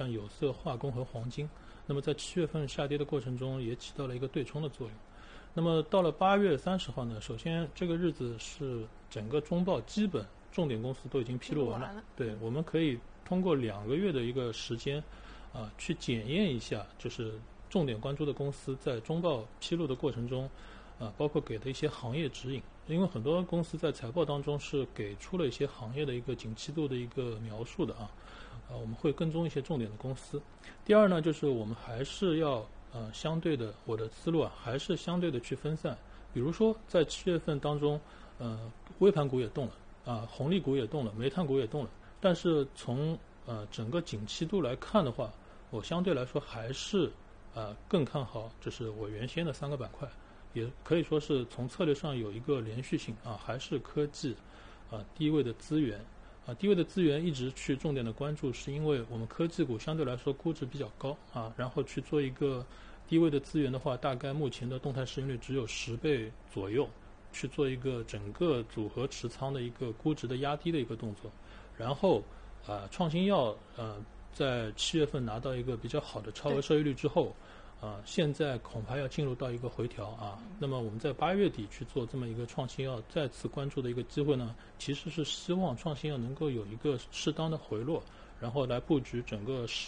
像有色、化工和黄金。那么在7月份下跌的过程中，也起到了一个对冲的作用。那么到了8月30号呢，首先这个日子是整个中报基本重点公司都已经披露完了。对，我们可以通过2个月的一个时间，去检验一下，就是重点关注的公司在中报披露的过程中，包括给的一些行业指引。因为很多公司在财报当中是给出了一些行业的一个景气度的一个描述的我们会跟踪一些重点的公司。第二呢，就是我们还是要相对的，我的思路还是相对的去分散。比如说在7月份当中，微盘股也动了，红利股也动了，煤炭股也动了，但是从整个景气度来看的话，我相对来说还是更看好，就是我原先的3个板块，也可以说是从策略上有一个连续性还是科技，低位的资源。低位的资源一直去重点的关注，是因为我们科技股相对来说估值比较高然后去做一个低位的资源的话，大概目前的动态市盈率只有10倍左右，去做一个整个组合持仓的一个估值的压低的一个动作。然后创新药在7月份拿到一个比较好的超额收益率之后，现在恐怕要进入到一个回调那么我们在8月底去做这么一个创新药再次关注的一个机会呢，其实是希望创新药能够有一个适当的回落，然后来布局整个